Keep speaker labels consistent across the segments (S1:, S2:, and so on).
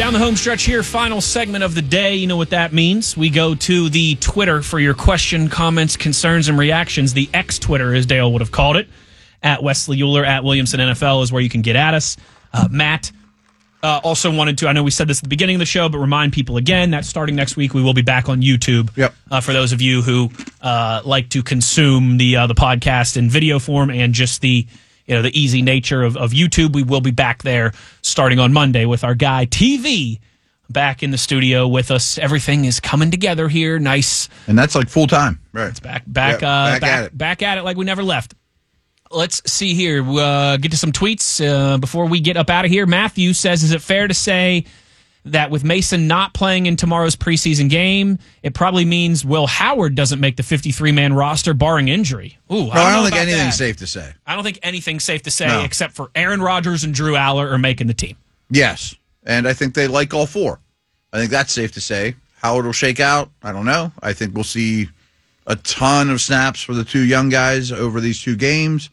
S1: Down the home stretch here, final segment of the day. You know what that means. We go to the Twitter for your question, comments, concerns, and reactions. The X-Twitter, as Dale would have called it. At Wesley Euler, at Williamson NFL is where you can get at us. Matt also wanted to, I know we said this at the beginning of the show, but remind people again that starting next week we will be back on YouTube.
S2: Yep.
S1: For those of you who like to consume the podcast in video form and just the easy nature of YouTube, we will be back there starting on Monday with our guy TV back in the studio with us. Everything is coming together here, nice,
S2: and that's like full time. Right,
S1: it's back at it like we never left. Let's see here. Get to some tweets before we get up out of here. Matthew says, "Is it fair to say that with Mason not playing in tomorrow's preseason game, it probably means Will Howard doesn't make the 53-man roster, barring injury?" Ooh,
S2: I don't think anything's safe to say.
S1: I don't think anything's safe to say except for Aaron Rodgers and Drew Aller are making the team.
S2: Yes, and I think they like all four. I think that's safe to say. Howard will shake out. I don't know. I think we'll see a ton of snaps for the two young guys over these two games.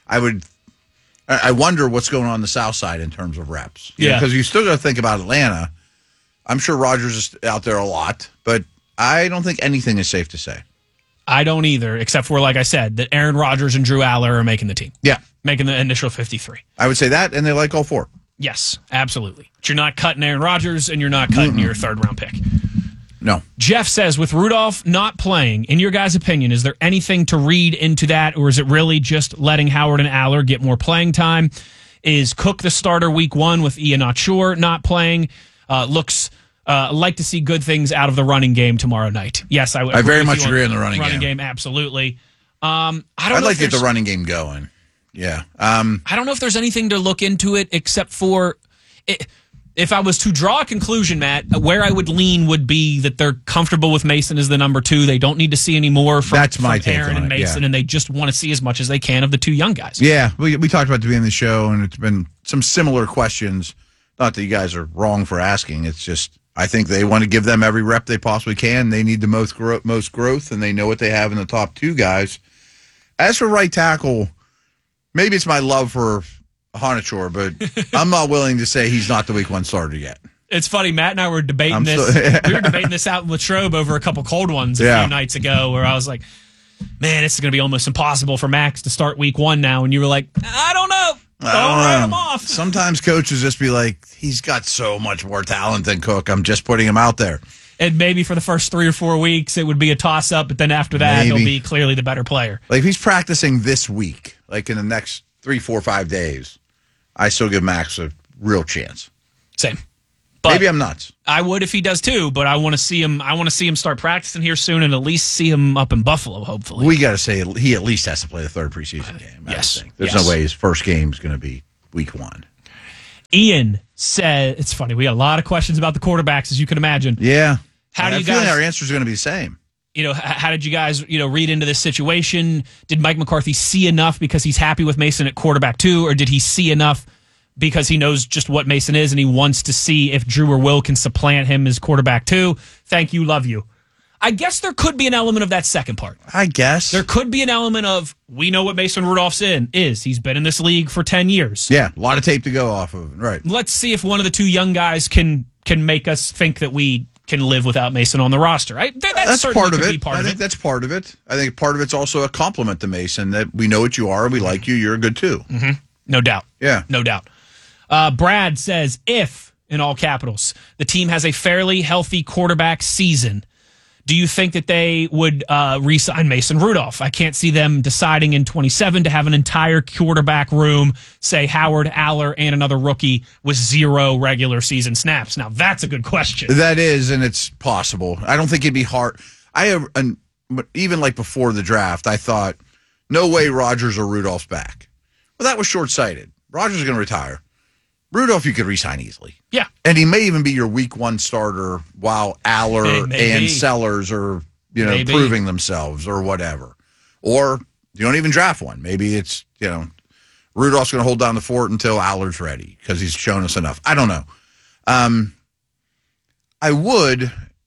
S2: I wonder what's going on the south side in terms of reps. Because you still got to think about Atlanta. I'm sure Rodgers is out there a lot, but I don't think anything is safe to say.
S1: I don't either, except for, like I said, that Aaron Rodgers and Drew Aller are making the team.
S2: Yeah.
S1: Making the initial 53.
S2: I would say that, and they like all four.
S1: Yes, absolutely. But you're not cutting Aaron Rodgers, and you're not cutting your third-round pick.
S2: No.
S1: Jeff says, with Rudolph not playing, in your guys' opinion, is there anything to read into that, or is it really just letting Howard and Aller get more playing time? Is Cook the starter week one with Ian Achur not playing? Looks like to see good things out of the running game tomorrow night. Yes, I would.
S2: I very much agree on the running game.
S1: Absolutely.
S2: I'd like to get the running game going. Yeah.
S1: I don't know if there's anything to look into it except for it. If I was to draw a conclusion, Matt, where I would lean would be that they're comfortable with Mason as the number two. They don't need to see any more from Aaron and Mason, and they just want to see as much as they can of the two young guys.
S2: Yeah, we talked about it at the beginning of the show, and it's been some similar questions. Not that you guys are wrong for asking. It's just I think they want to give them every rep they possibly can. They need the most growth, and they know what they have in the top two guys. As for right tackle, maybe it's my love for Honachor, but I'm not willing to say he's not the week one starter yet.
S1: It's funny, Matt and I were debating this. We were debating this out in Latrobe over a couple cold ones a few nights ago, where I was like, man, this is going to be almost impossible for Max to start week one now. And you were like, I don't know. Don't write him off.
S2: Sometimes coaches just be like, he's got so much more talent than Cook. I'm just putting him out there.
S1: And maybe for the first 3 or 4 weeks, it would be a toss-up, but then after that, he'll be clearly the better player.
S2: Like, if he's practicing this week, like in the next 3, 4, 5 days, I still give Max a real chance.
S1: Same.
S2: But maybe I'm nuts.
S1: I would if he does too, but I want to see him. I want to see him start practicing here soon, and at least see him up in Buffalo. Hopefully,
S2: we got to say he at least has to play the third preseason game.
S1: Yes,
S2: there's no way his first game is going to be week one.
S1: Ian said, "It's funny. We got a lot of questions about the quarterbacks, as you can imagine.
S2: Yeah.
S1: How do you guys?
S2: Our answer is going to be the same.
S1: How did you guys, read into this situation? Did Mike McCarthy see enough because he's happy with Mason at quarterback 2, or did he see enough because he knows just what Mason is and he wants to see if Drew or Will can supplant him as quarterback 2? Thank you, love you. I guess there could be an element of that second part.
S2: I guess.
S1: There could be an element of, we know what Mason Rudolph's is. He's been in this league for 10 years.
S2: Yeah, a lot of tape to go off of. Right.
S1: Let's see if one of the two young guys can make us think that we can live without Mason on the roster. That's part of it.
S2: I think that's part of it. I think part of it's also a compliment to Mason that we know what you are, we like you, you're good too.
S1: Mm-hmm. No doubt.
S2: Yeah.
S1: No doubt. Brad says, if, in all capitals, the team has a fairly healthy quarterback season, do you think that they would re-sign Mason Rudolph? I can't see them deciding in 27 to have an entire quarterback room, say Howard, Aller, and another rookie with 0 regular season snaps. Now, that's a good question.
S2: That is, and it's possible. I don't think it'd be hard. Even like before the draft, I thought, no way Rodgers or Rudolph's back. Well, that was short-sighted. Rodgers is going to retire. Rudolph, you could re-sign easily.
S1: Yeah.
S2: And he may even be your week one starter while Aller and Sellers are, proving themselves or whatever. Or you don't even draft one. Maybe it's, Rudolph's going to hold down the fort until Aller's ready because he's shown us enough. I don't know. I would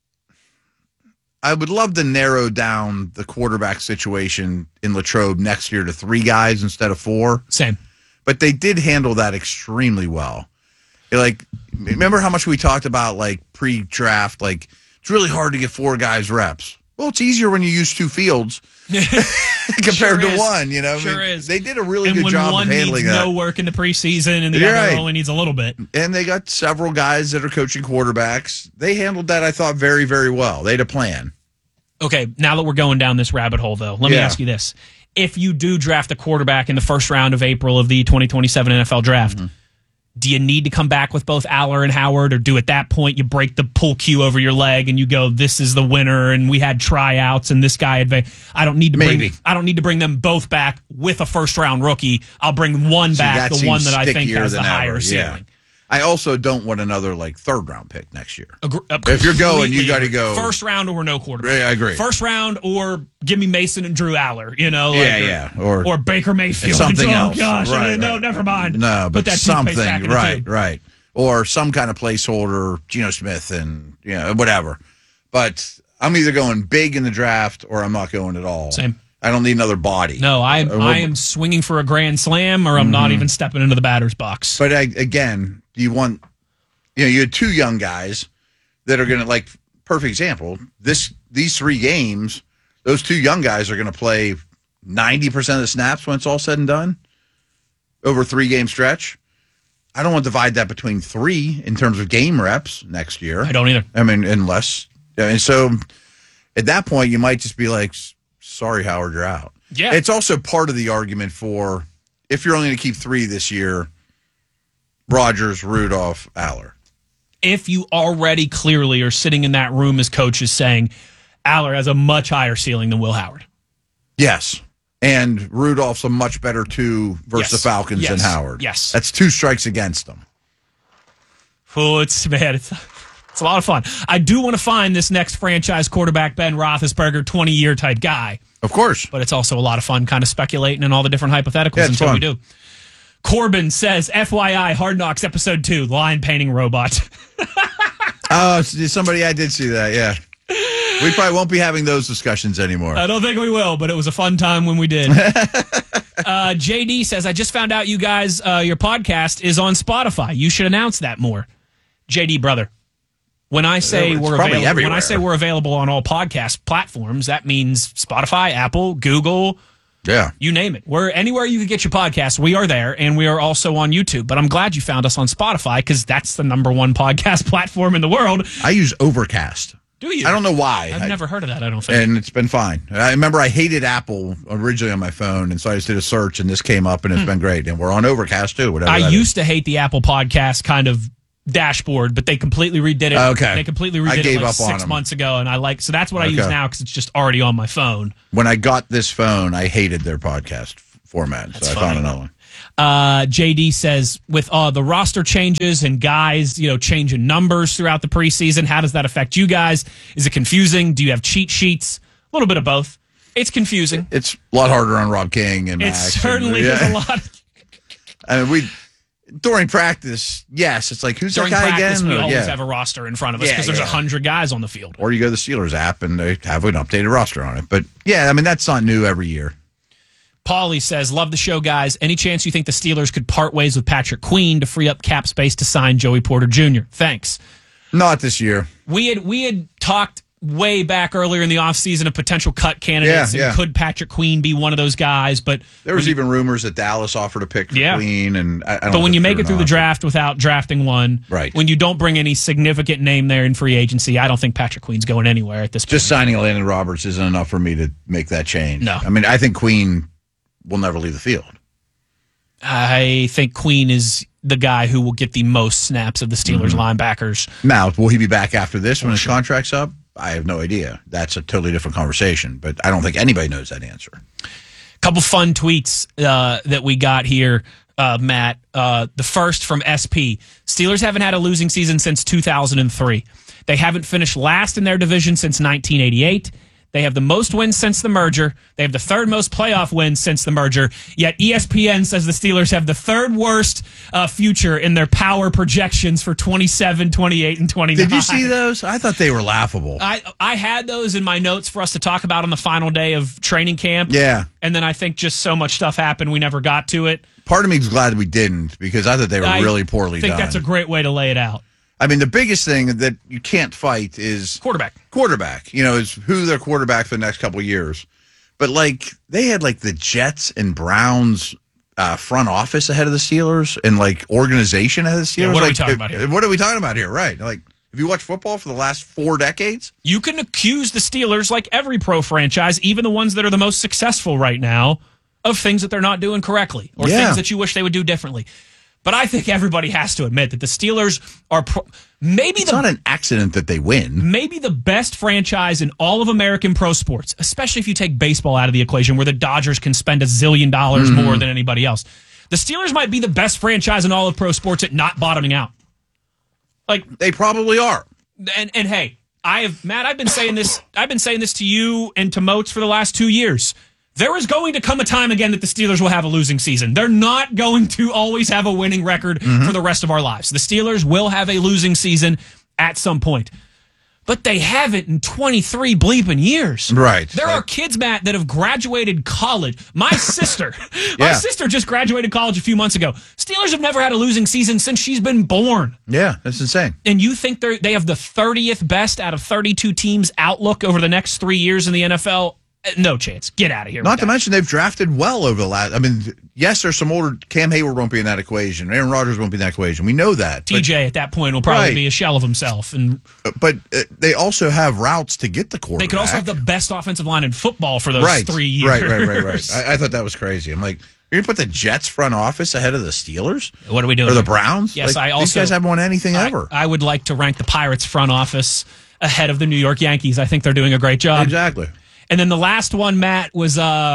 S2: love to narrow down the quarterback situation in Latrobe next year to 3 guys instead of 4.
S1: Same.
S2: But they did handle that extremely well. Like, remember how much we talked about like pre-draft, like it's really hard to get 4 guys reps. Well, it's easier when you use 2 fields compared to one. You know,
S1: Sure is.
S2: They did a really good job of handling
S1: that.
S2: No
S1: work in the preseason, and the other only needs a little bit.
S2: And they got several guys that are coaching quarterbacks. They handled that, I thought, very, very well. They had a plan.
S1: Okay, now that we're going down this rabbit hole, though, let me ask you this: if you do draft a quarterback in the first round of April of the 2027 NFL draft. Do you need to come back with both Aller and Howard, or do at that point you break the pull cue over your leg and you go, "This is the winner," and we had tryouts and this guy advanced? I don't need to bring them both back with a first round rookie. I'll bring one back, the one that I think has the higher ceiling.
S2: I also don't want another like 3rd round pick next year. If you're going, you got to go
S1: first round or no quarterback.
S2: Yeah, I agree.
S1: First round or give me Mason and Drew Aller. Or Baker Mayfield.
S2: Something else.
S1: Oh gosh,
S2: right.
S1: No, never mind.
S2: No, but
S1: that
S2: something. Right. Or some kind of placeholder, Geno Smith and whatever. But I'm either going big in the draft or I'm not going at all.
S1: Same.
S2: I don't need another body.
S1: No, I am swinging for a grand slam, or I'm not even stepping into the batter's box.
S2: But again, you want, you had 2 young guys that are going to, like, perfect example. These 3 games, those 2 young guys are going to play 90% of the snaps when it's all said and done over a 3-game stretch. I don't want to divide that between 3 in terms of game reps next year.
S1: I don't either.
S2: I mean, unless, and so at that point, you might just be like, sorry, Howard, you're out.
S1: Yeah.
S2: It's also part of the argument for if you're only going to keep 3 this year, Rodgers, Rudolph, Aller.
S1: If you already clearly are sitting in that room as coaches saying Aller has a much higher ceiling than Will Howard.
S2: Yes. And Rudolph's a much better 2 versus the Falcons than Howard.
S1: Yes.
S2: That's 2 strikes against them.
S1: Oh, it's a lot of fun. I do want to find this next franchise quarterback, Ben Roethlisberger, 20-year type guy.
S2: Of course.
S1: But it's also a lot of fun kind of speculating and all the different hypotheticals until we do. Corbin says, FYI, Hard Knocks Episode 2, Line Painting Robot.
S2: Oh, somebody, I did see that, yeah. We probably won't be having those discussions anymore.
S1: I don't think we will, but it was a fun time when we did. JD says, I just found out you guys, your podcast is on Spotify. You should announce that more. JD, brother. When I say we're available on all podcast platforms, that means Spotify, Apple, Google, you name it. We're anywhere you can get your podcast. We are there, and we are also on YouTube. But I'm glad you found us on Spotify because that's the #1 podcast platform in the world.
S2: I use Overcast.
S1: Do you?
S2: I don't know why.
S1: I've never heard of that. I don't think.
S2: And it's been fine. I remember I hated Apple originally on my phone, and so I just did a search, and this came up, and it's been great. And we're on Overcast too. Whatever.
S1: I used to hate the Apple Podcast kind of dashboard, but they completely redid it.
S2: Okay.
S1: They completely redid it like 6 months ago, and so that's what I use now because it's just already on my phone.
S2: When I got this phone, I hated their podcast format, so I found another one.
S1: JD says, with the roster changes and guys, changing numbers throughout the preseason, how does that affect you guys? Is it confusing? Do you have cheat sheets? A little bit of both. It's confusing.
S2: It's a lot harder on Rob King and Max.
S1: It certainly is a lot.
S2: I mean, during practice, yes, it's like, who's that guy again?
S1: We always have a roster in front of us because there's 100 guys on the field.
S2: Or you go to the Steelers app and they have an updated roster on it. But yeah, I mean, that's not new every year.
S1: Paulie says, love the show, guys. Any chance you think the Steelers could part ways with Patrick Queen to free up cap space to sign Joey Porter Jr.? Thanks.
S2: Not this year.
S1: We had talked way back earlier in the offseason of potential cut candidates.
S2: Yeah.
S1: Could Patrick Queen be one of those guys? But
S2: there was even rumors that Dallas offered a pick for Queen. And I don't
S1: but when you make it through the draft without drafting one,
S2: right?
S1: When you don't bring any significant name there in free agency, I don't think Patrick Queen's going anywhere at this point.
S2: Just signing Landon Roberts isn't enough for me to make that change.
S1: No.
S2: I mean, I think Queen will never leave the field.
S1: I think Queen is the guy who will get the most snaps of the Steelers linebackers.
S2: Now, will he be back after this when his contract's up? I have no idea. That's a totally different conversation, but I don't think anybody knows that answer.
S1: Couple fun tweets that we got here, Matt. The first from SP. Steelers haven't had a losing season since 2003. They haven't finished last in their division since 1988. They have the most wins since the merger. They have the 3rd most playoff wins since the merger. Yet ESPN says the Steelers have the 3rd worst future in their power projections for 27, 28, and 29.
S2: Did you see those? I thought they were laughable.
S1: I had those in my notes for us to talk about on the final day of training camp.
S2: Yeah.
S1: And then I think just so much stuff happened, we never got to it.
S2: part of me is glad we didn't because I thought they were really poorly done.
S1: I think that's a great way to lay it out.
S2: I mean, the biggest thing that you can't fight is quarterback. Is who their quarterback for the next couple of years. But they had the Jets and Browns front office ahead of the Steelers and organization ahead of the Steelers.
S1: Yeah, what are we talking about here?
S2: What are we talking about here? Right? Have you watched football for the last 4 decades?
S1: You can accuse the Steelers, like every pro franchise, even the ones that are the most successful right now, of things that they're not doing correctly or things that you wish they would do differently. But I think everybody has to admit that the Steelers are
S2: it's not an accident that they win.
S1: Maybe the best franchise in all of American pro sports, especially if you take baseball out of the equation, where the Dodgers can spend $1 zillion more than anybody else. The Steelers might be the best franchise in all of pro sports at not bottoming out.
S2: They probably are.
S1: And hey, Matt, I've been saying this to you and to Moats for the last 2 years. There is going to come a time again that the Steelers will have a losing season. They're not going to always have a winning record for the rest of our lives. The Steelers will have a losing season at some point. But they haven't in 23 bleeping years.
S2: Right.
S1: There are kids, Matt, that have graduated college. My sister just graduated college a few months ago. Steelers have never had a losing season since she's been born.
S2: Yeah, that's insane.
S1: And you think they have the 30th best out of 32 teams outlook over the next 3 years in the NFL? No chance. Get out of here.
S2: Not to mention they've drafted well over the last. I mean, yes, there's some older. Cam Hayward won't be in that equation. Aaron Rodgers won't be in that equation. We know that.
S1: TJ at that point will probably be a shell of himself.
S2: But they also have routes to get the quarterback.
S1: They could also have the best offensive line in football for those 3 years.
S2: Right. I thought that was crazy. I'm like, you're gonna put the Jets front office ahead of the Steelers?
S1: What are we doing?
S2: Or the Browns?
S1: Yes,
S2: these guys haven't won anything ever.
S1: I would like to rank the Pirates front office ahead of the New York Yankees. I think they're doing a great job.
S2: Exactly.
S1: And then the last one, Matt, was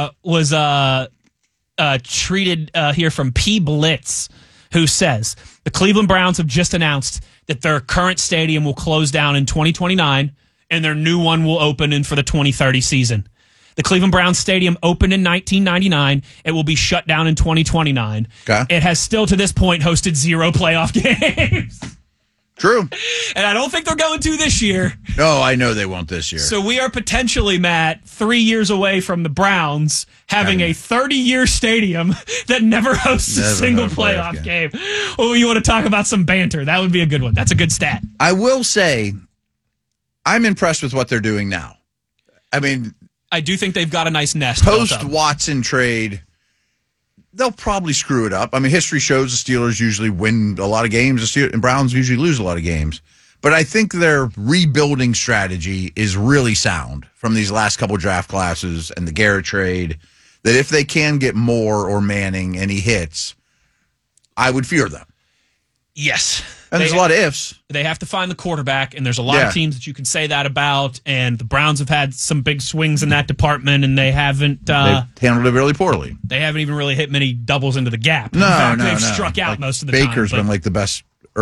S1: treated here from P. Blitz, who says the Cleveland Browns have just announced that their current stadium will close down in 2029 and their new one will open for the 2030 season. The Cleveland Browns Stadium opened in 1999. It will be shut down in 2029.
S2: Okay.
S1: It has still to this point hosted 0 playoff games.
S2: True.
S1: And I don't think they're going to this year.
S2: No, I know they won't this year.
S1: So we are potentially, Matt, 3 years away from the Browns having a 30-year stadium that never hosts a single playoff game. Oh, you want to talk about some banter? That would be a good one. That's a good stat.
S2: I will say, I'm impressed with what they're doing now. I mean,
S1: I do think they've got a nice nest.
S2: Post-Watson trade, they'll probably screw it up. I mean, history shows the Steelers usually win a lot of games, and Browns usually lose a lot of games. But I think their rebuilding strategy is really sound from these last couple draft classes and the Garrett trade, that if they can get Moore or Manning and he hits, I would fear them.
S1: Yes.
S2: And there's a lot of ifs.
S1: They have to find the quarterback, and there's a lot of teams that you can say that about, and the Browns have had some big swings in that department, and they haven't...
S2: they've handled it really poorly.
S1: They haven't even really hit many doubles into the gap.
S2: No,
S1: in fact, they've struck out most of the time.
S2: Baker's been the best